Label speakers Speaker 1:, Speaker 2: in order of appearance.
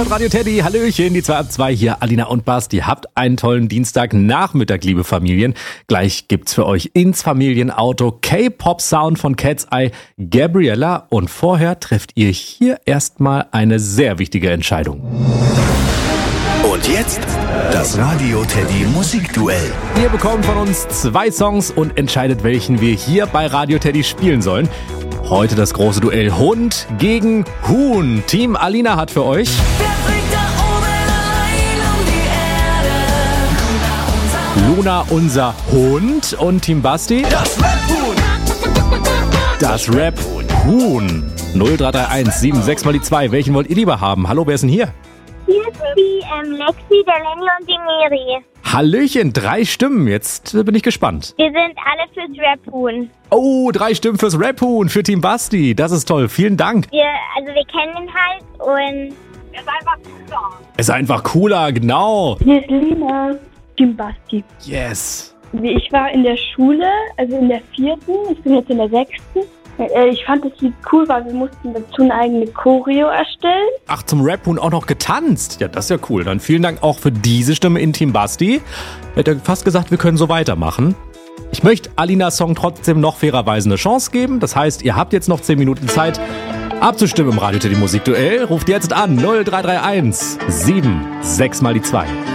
Speaker 1: hört Radio Teddy. Hallöchen, die 2 ab 2 hier, Alina und Basti. Habt einen tollen Dienstagnachmittag, liebe Familien. Gleich gibt's für euch ins Familienauto K-Pop-Sound von Cat's Eye, Gabriella. Und vorher trefft ihr hier erstmal eine sehr wichtige Entscheidung.
Speaker 2: Und jetzt das Radio Teddy Musikduell.
Speaker 1: Ihr bekommt von uns 2 Songs und entscheidet, welchen wir hier bei Radio Teddy spielen sollen. Heute das große Duell Hund gegen Huhn. Team Alina hat für euch Luna, unser Hund. Und Team Basti das Rap-Huhn. 0331 76 mal die 2. Welchen wollt ihr lieber haben? Hallo, wer ist denn hier?
Speaker 3: Hier ist die Lexi, der Lenny und die Miri.
Speaker 1: Hallöchen, 3 Stimmen. Jetzt bin ich gespannt.
Speaker 3: Wir sind alle fürs Rap-Huhn.
Speaker 1: Oh, 3 Stimmen fürs Rap-Huhn, für Team Basti. Das ist toll, vielen Dank.
Speaker 3: Wir kennen ihn halt und er ist einfach cooler.
Speaker 1: Ist einfach cooler, genau.
Speaker 4: Hier ist Lina, Team Basti.
Speaker 1: Yes.
Speaker 4: Ich war in der Schule, also in der 4., ich bin jetzt in der 6. Ich fand das Lied cool, weil wir mussten dazu eine eigene Choreo erstellen.
Speaker 1: Ach, zum Rap-Huhn auch noch getanzt. Ja, das ist ja cool. Dann vielen Dank auch für diese Stimme in Team Basti. Hätte fast gesagt, wir können so weitermachen. Ich möchte Alinas Song trotzdem noch fairerweise eine Chance geben. Das heißt, ihr habt jetzt noch 10 Minuten Zeit, abzustimmen im Radio Teddy Musikduell. Ruft jetzt an 0331 76 mal die 2.